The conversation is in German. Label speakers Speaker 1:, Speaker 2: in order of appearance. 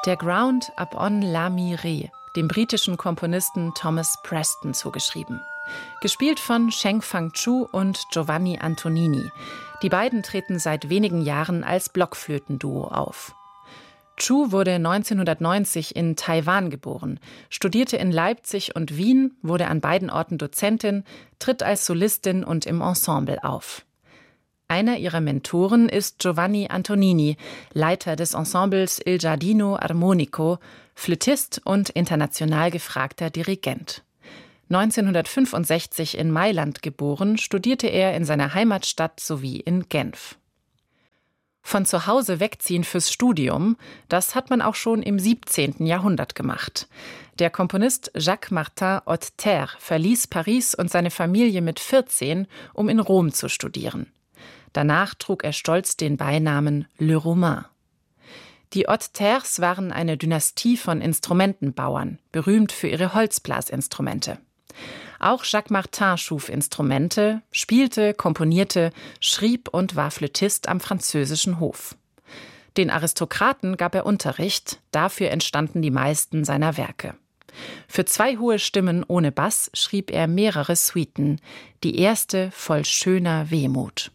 Speaker 1: Der Ground upon la Mirée, dem britischen Komponisten Thomas Preston zugeschrieben. Gespielt von Sheng Fang-Chu und Giovanni Antonini. Die beiden treten seit wenigen Jahren als Blockflötenduo auf. Chu wurde 1990 in Taiwan geboren, studierte in Leipzig und Wien, wurde an beiden Orten Dozentin, tritt als Solistin und im Ensemble auf. Einer ihrer Mentoren ist Giovanni Antonini, Leiter des Ensembles Il Giardino Armonico, Flötist und international gefragter Dirigent. 1965 in Mailand geboren, studierte er in seiner Heimatstadt sowie in Genf. Von zu Hause wegziehen fürs Studium, das hat man auch schon im 17. Jahrhundert gemacht. Der Komponist Jacques-Martin Haute-Terre verließ Paris und seine Familie mit 14, um in Rom zu studieren. Danach trug er stolz den Beinamen Le Romain. Die Haute-Terres waren eine Dynastie von Instrumentenbauern, berühmt für ihre Holzblasinstrumente. Auch Jacques Martin schuf Instrumente, spielte, komponierte, schrieb und war Flötist am französischen Hof. Den Aristokraten gab er Unterricht, dafür entstanden die meisten seiner Werke. Für 2 hohe Stimmen ohne Bass schrieb er mehrere Suiten, die erste voll schöner Wehmut.